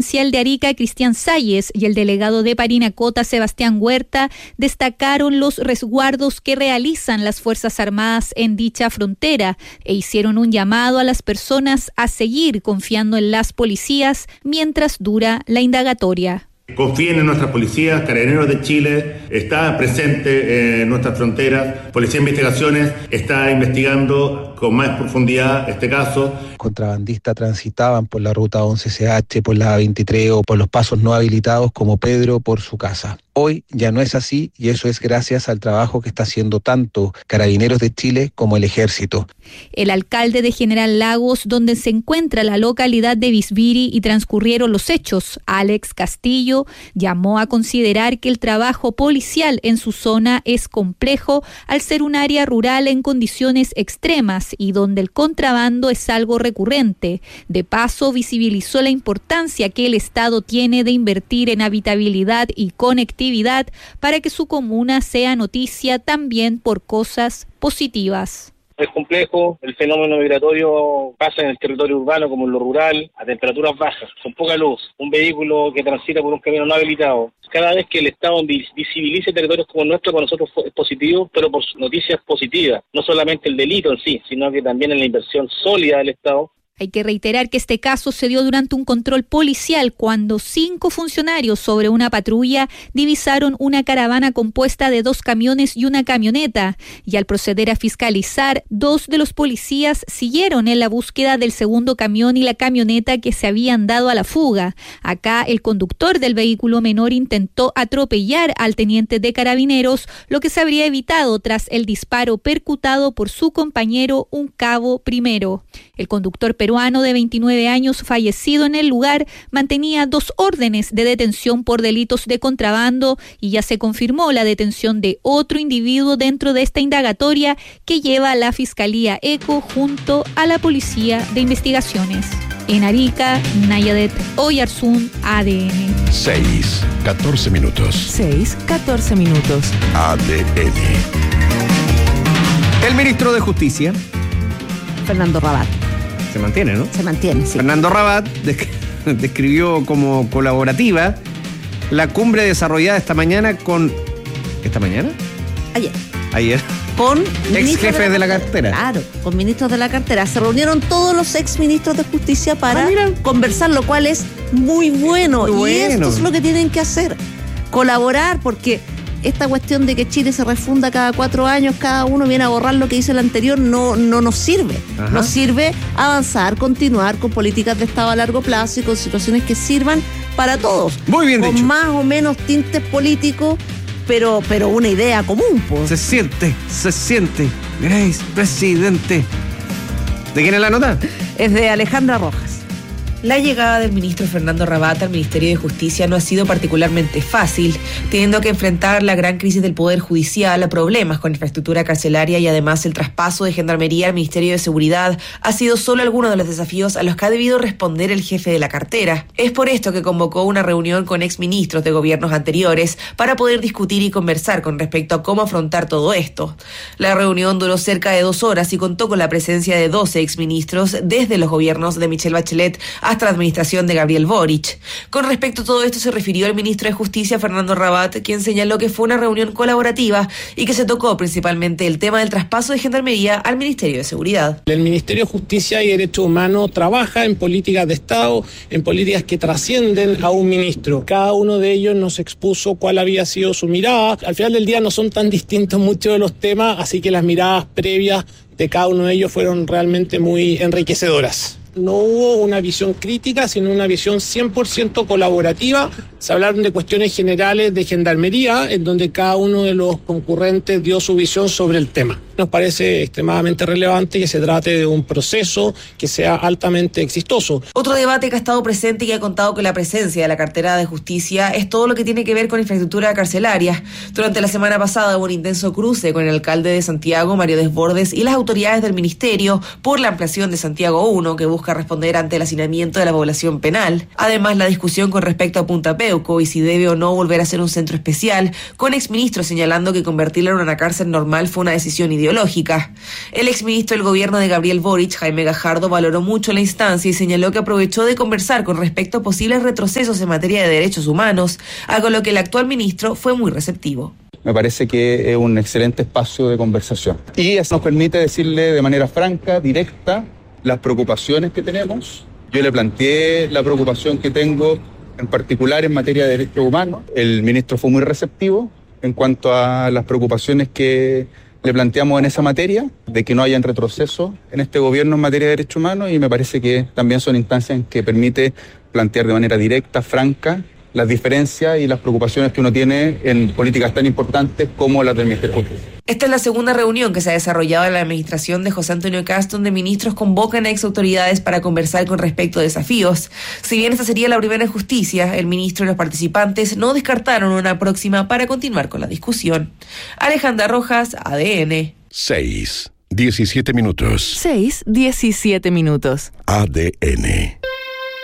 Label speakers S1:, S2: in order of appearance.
S1: provincial de Arica, Cristian Salles, y el delegado de Parinacota, Sebastián Huerta, destacaron los resguardos que realizan las Fuerzas Armadas en dicha frontera e hicieron un llamado a las personas a seguir confiando en las policías mientras dura la indagatoria.
S2: Confíen en nuestras policías. Carabineros de Chile está presente en nuestras fronteras. Policía de Investigaciones está investigando con más profundidad este caso.
S3: Contrabandistas transitaban por la ruta 11CH, por la A23 o por los pasos no habilitados como Pedro por su casa. Hoy ya no es así y eso es gracias al trabajo que está haciendo tanto Carabineros de Chile como el Ejército.
S1: El alcalde de General Lagos, donde se encuentra la localidad de Bisbiri y transcurrieron los hechos, Alex Castillo, llamó a considerar que el trabajo policial en su zona es complejo al ser un área rural en condiciones extremas y donde el contrabando es algo recurrente. De paso, visibilizó la importancia que el Estado tiene de invertir en habitabilidad y conectividad para que su comuna sea noticia también por cosas positivas.
S4: Es complejo, el fenómeno migratorio pasa en el territorio urbano como en lo rural, a temperaturas bajas, con poca luz, un vehículo que transita por un camino no habilitado. Cada vez que el Estado visibilice territorios como el nuestro, para nosotros es positivo, pero por noticias positivas, no solamente el delito en sí, sino que también en la inversión sólida del Estado.
S1: Hay que reiterar que este caso se dio durante un control policial cuando 5 funcionarios sobre una patrulla divisaron una caravana compuesta de 2 camiones y una camioneta, y al proceder a fiscalizar, 2 de los policías siguieron en la búsqueda del segundo camión y la camioneta que se habían dado a la fuga. Acá el conductor del vehículo menor intentó atropellar al teniente de Carabineros, lo que se habría evitado tras el disparo percutado por su compañero, un cabo primero. El conductor peruano de 29 años fallecido en el lugar mantenía 2 órdenes de detención por delitos de contrabando y ya se confirmó la detención de otro individuo dentro de esta indagatoria que lleva la Fiscalía ECO junto a la Policía de Investigaciones. En Arica, Nayadet Oyarzún, ADN.
S5: 6:14 minutos.
S6: 6:14 minutos.
S5: ADN.
S7: El ministro de Justicia,
S6: Fernando Rabat.
S7: Se mantiene, ¿no?
S6: Se mantiene, sí.
S7: Fernando Rabat describió como colaborativa la cumbre desarrollada esta mañana con... ¿Esta mañana? Ayer. Con ex jefes de la cartera.
S6: Claro, con ministros de la cartera. Se reunieron todos los ex ministros de justicia para conversar, lo cual es muy bueno. Y esto es lo que tienen que hacer. Colaborar, porque esta cuestión de que Chile se refunda cada 4 años, cada uno viene a borrar lo que hizo el anterior, no nos sirve. Ajá. Nos sirve avanzar, continuar con políticas de Estado a largo plazo y con situaciones que sirvan para todos.
S7: Muy bien dicho.
S6: Con más o menos tintes políticos, pero una idea común, pues.
S7: Se siente. Grace, presidente. ¿De quién es la nota?
S6: Es de Alejandra Rojas.
S8: La llegada del ministro Fernando Rabat al Ministerio de Justicia no ha sido particularmente fácil, teniendo que enfrentar la gran crisis del Poder Judicial, problemas con infraestructura carcelaria y además el traspaso de Gendarmería al Ministerio de Seguridad ha sido solo alguno de los desafíos a los que ha debido responder el jefe de la cartera. Es por esto que convocó una reunión con exministros de gobiernos anteriores para poder discutir y conversar con respecto a cómo afrontar todo esto. La reunión duró cerca de 2 horas y contó con la presencia de 12 exministros desde los gobiernos de Michelle Bachelet hasta la administración de Gabriel Boric. Con respecto a todo esto se refirió el ministro de Justicia, Fernando Rabat, quien señaló que fue una reunión colaborativa y que se tocó principalmente el tema del traspaso de Gendarmería al Ministerio de Seguridad.
S9: El Ministerio de Justicia y Derechos Humanos trabaja en políticas de Estado, en políticas que trascienden a un ministro. Cada uno de ellos nos expuso cuál había sido su mirada. Al final del día no son tan distintos muchos de los temas, así que las miradas previas de cada uno de ellos fueron realmente muy enriquecedoras. No hubo una visión crítica, sino una visión 100% colaborativa. Se hablaron de cuestiones generales de Gendarmería, en donde cada uno de los concurrentes dio su visión sobre el tema. Nos parece extremadamente relevante que se trate de un proceso que sea altamente exitoso.
S8: Otro debate que ha estado presente y que ha contado con la presencia de la cartera de Justicia es todo lo que tiene que ver con infraestructura carcelaria. Durante la semana pasada hubo un intenso cruce con el alcalde de Santiago, Mario Desbordes, y las autoridades del ministerio por la ampliación de Santiago 1, que busca responder ante el hacinamiento de la población penal. Además, la discusión con respecto a Punta Peuco y si debe o no volver a ser un centro especial, con exministros señalando que convertirlo en una cárcel normal fue una decisión ideológica. ideológica. El exministro del gobierno de Gabriel Boric, Jaime Gajardo, valoró mucho la instancia y señaló que aprovechó de conversar con respecto a posibles retrocesos en materia de derechos humanos, algo a lo que el actual ministro fue muy receptivo.
S10: Me parece que es un excelente espacio de conversación. Y eso nos permite decirle de manera franca, directa, las preocupaciones que tenemos. Yo le planteé la preocupación que tengo, en particular en materia de derechos humanos. El ministro fue muy receptivo en cuanto a las preocupaciones que le planteamos en esa materia, de que no hayan retroceso en este gobierno en materia de derechos humanos, y me parece que también son instancias en que permite plantear de manera directa, franca, las diferencias y las preocupaciones que uno tiene en políticas tan importantes como las del Ministerio de Justicia.
S8: Esta es la segunda reunión que se ha desarrollado en la administración de José Antonio Kast, donde ministros convocan a exautoridades para conversar con respecto a desafíos. Si bien esta sería la primera en justicia, el ministro y los participantes no descartaron una próxima para continuar con la discusión. Alejandra Rojas, ADN.
S5: 6:17 minutos.
S11: 6:17 minutos.
S5: ADN.